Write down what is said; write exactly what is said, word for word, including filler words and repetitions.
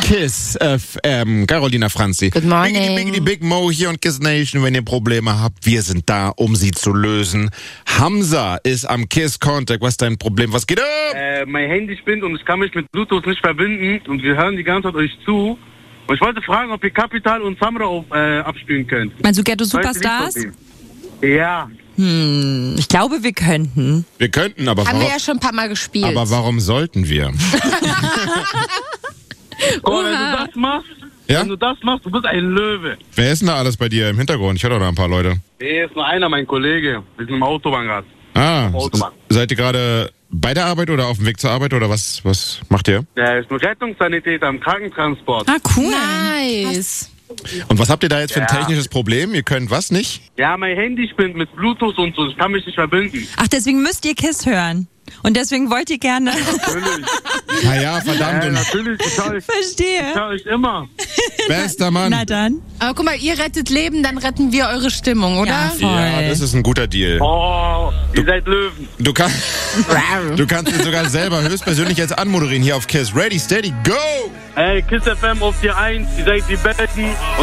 Kiss, äh, ähm, Carolina Franzi. Good morning. Biggity, biggity, Big Mo hier und Kiss Nation. Wenn ihr Probleme habt, wir sind da, um sie zu lösen. Hamza ist am Kiss Contact. Was ist dein Problem? Was geht ab? Äh, mein Handy spinnt und ich kann mich mit Bluetooth nicht verbinden und wir hören die ganze Zeit euch zu. Und ich wollte fragen, ob ihr Capital und Samra auf, äh, abspielen könnt. Meinst du Ghetto Weißt du, Superstars? wie ich das Ja. Hm, ich glaube, wir könnten. Wir könnten, aber Haben warum, wir ja schon ein paar Mal gespielt. aber warum sollten wir? Oh, wenn du das machst, Ja? wenn du das machst, du bist ein Löwe. Wer ist denn da alles bei dir im Hintergrund? Ich höre doch noch ein paar Leute. Hier ist nur einer, mein Kollege. Wir sind im Autobahn gerade. Ah, Autobahn. s- seid ihr gerade bei der Arbeit oder auf dem Weg zur Arbeit oder was, was macht ihr? Der ist ein Rettungssanitäter im Krankentransport. Ah, cool. Nice. Und was habt ihr da jetzt für ein Ja. technisches Problem? Ihr könnt was nicht? Ja, mein Handy spinnt mit Bluetooth und so. Ich kann mich nicht verbinden. Ach, deswegen müsst ihr Kiss hören. Und deswegen wollt ihr gerne. Natürlich. Naja, verdammt. Ja, Und natürlich. Ich höre euch, ich Verstehe. hör euch immer. bester Mann. Na dann. Aber guck mal, ihr rettet Leben, dann retten wir eure Stimmung, oder? Ja, voll. Ja, das ist ein guter Deal. Oh, ihr seid Löwen. Du, kann, du kannst ihn sogar selber höchstpersönlich jetzt anmoderieren hier auf Kiss. Ready, steady, go! Ey, Kiss F M auf dir eins. Ihr seid die Besten.